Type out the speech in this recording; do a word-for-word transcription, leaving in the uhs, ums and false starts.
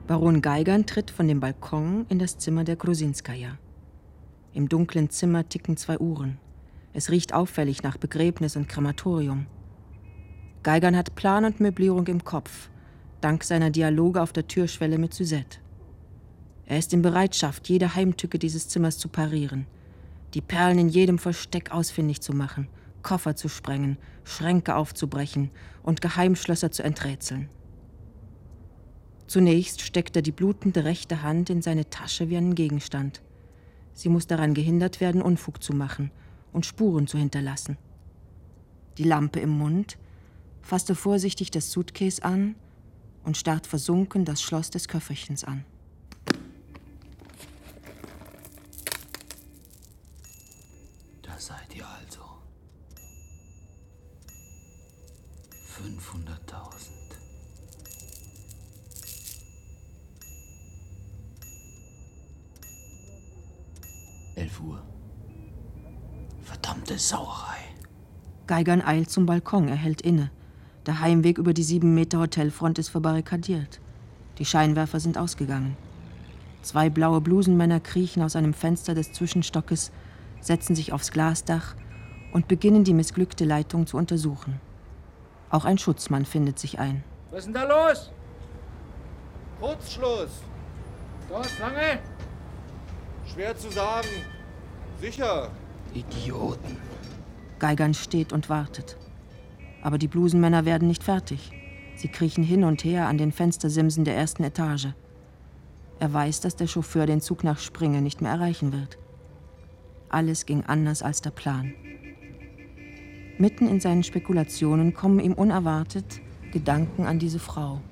Baron Geigern tritt von dem Balkon in das Zimmer der Grusinskaja. Im dunklen Zimmer ticken zwei Uhren. Es riecht auffällig nach Begräbnis und Krematorium. Geigern hat Plan und Möblierung im Kopf, dank seiner Dialoge auf der Türschwelle mit Suzette. Er ist in Bereitschaft, jede Heimtücke dieses Zimmers zu parieren, die Perlen in jedem Versteck ausfindig zu machen, Koffer zu sprengen, Schränke aufzubrechen und Geheimschlösser zu enträtseln. Zunächst steckt er die blutende rechte Hand in seine Tasche wie einen Gegenstand. Sie muss daran gehindert werden, Unfug zu machen und Spuren zu hinterlassen. Die Lampe im Mund, fasst er vorsichtig das Suitcase an und starrt versunken das Schloss des Köfferchens an. Da seid ihr also. fünfhunderttausend. Elf Uhr. Verdammte Sauerei. Geigern eilt zum Balkon, er hält inne. Der Heimweg über die sieben Meter Hotelfront ist verbarrikadiert. Die Scheinwerfer sind ausgegangen. Zwei blaue Blusenmänner kriechen aus einem Fenster des Zwischenstockes, setzen sich aufs Glasdach und beginnen, die missglückte Leitung zu untersuchen. Auch ein Schutzmann findet sich ein. Was ist denn da los? Kurzschluss. Dauert's lange? Schwer zu sagen. Sicher. Idioten. Geigern steht und wartet. Aber die Blusenmänner werden nicht fertig. Sie kriechen hin und her an den Fenstersimsen der ersten Etage. Er weiß, dass der Chauffeur den Zug nach Springe nicht mehr erreichen wird. Alles ging anders als der Plan. Mitten in seinen Spekulationen kommen ihm unerwartet Gedanken an diese Frau.